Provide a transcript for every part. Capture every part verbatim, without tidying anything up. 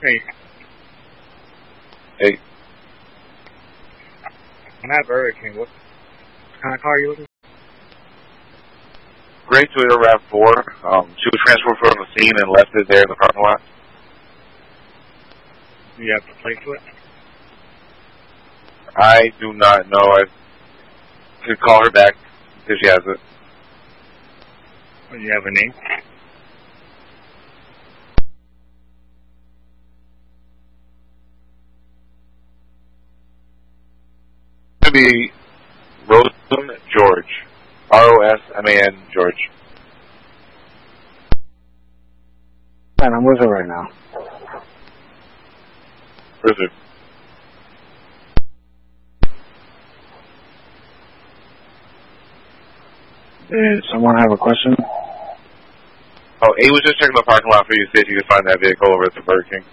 Hey. Hey. I'm at Burger King. What kind of car are you looking for? Gray Toyota RAV four. Um, she was transferred from the scene and left it there in the parking lot. Do you have the plate to it? I do not know. I could call her back if she has it. Do you have a name? It's going to be Rosen George. R O S M A N George. Man, I'm with her right now. Where's it? Did someone have a question? Oh, A was just checking the parking lot for you to see if you could find that vehicle over at the Burger King.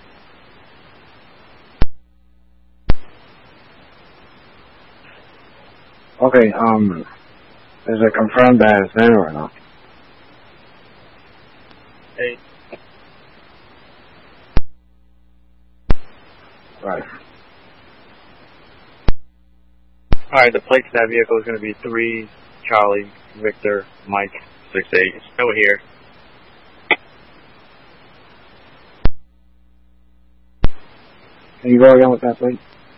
Okay, um, is it confirmed that it's there or not? Hey. Right. Alright, the plate to that vehicle is going to be three Charlie Victor Mike six eight. Still here. Can you go again with that, please?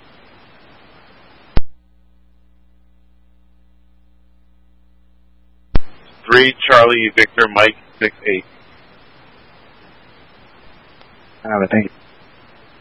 Three Charlie Victor Mike six eight. I have it, thank you.